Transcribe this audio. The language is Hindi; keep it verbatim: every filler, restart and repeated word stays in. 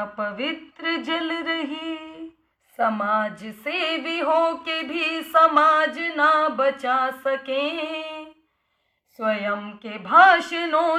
पवित्र जल रही, समाज सेवी हो के भी समाज ना बचा सके। स्वयं के भाषणों